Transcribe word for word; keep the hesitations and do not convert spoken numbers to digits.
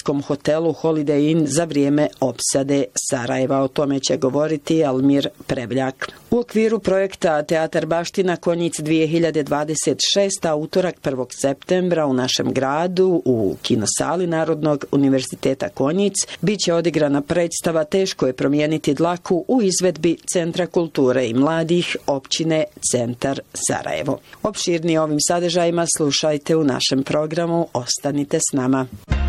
turističkom hotelu Holiday Inn za vrijeme opsade Sarajeva. O tome će govoriti Almir Prevljak. U okviru projekta Teatar Baština Konjic dvije hiljade dvadeset šeste. utorak prvog septembra u našem gradu u kinosali Narodnog univerziteta Konjic bit će odigrana predstava Teško je promijeniti dlaku u izvedbi Centra kulture i mladih općine Centar Sarajevo. Opširnije ovim sadržajima slušajte u našem programu. Ostanite s nama.